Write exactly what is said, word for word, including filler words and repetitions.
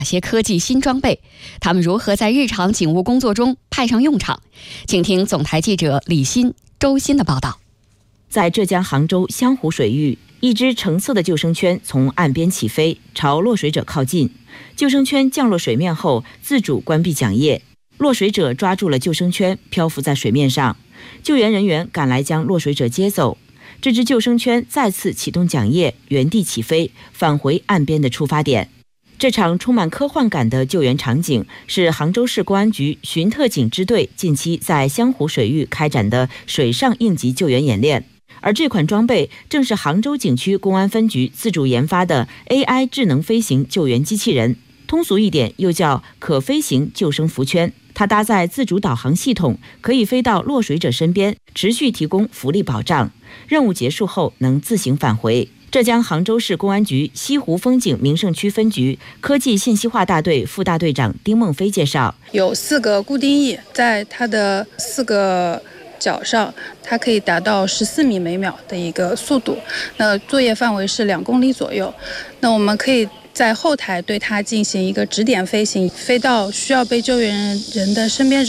哪些科技新装备？他们如何在日常警务工作中派上用场？请听总台记者李欣、周鑫的报道。 在浙江杭州湘湖水域，一只橙色的救生圈从岸边起飞，朝落水者靠近。救生圈降落水面后，自主关闭桨叶。落水者抓住了救生圈，漂浮在水面上。救援人员赶来将落水者接走。这只救生圈再次启动桨叶，原地起飞，返回岸边的出发点。这场充满科幻感的救援场景是杭州市公安局巡特警支队近期在湘湖水域开展的水上应急救援演练。而这款装备正是杭州景区公安分局自主研发的 A I 智能飞行救援机器人，通俗一点又叫可飞行救生浮圈。它搭载自主导航系统，可以飞到落水者身边，持续提供浮力保障。任务结束后能自行返回。浙江杭州市公安局西湖风景名胜区分局科技信息化大队副大队长丁梦飞介绍， 有四个固定翼，在它的四个脚上，它可以达到十四米每秒的一个速度，那作业范围是两公里左右。那我们可以在后台对它进行一个指点飞行，飞到需要被救援人的身边，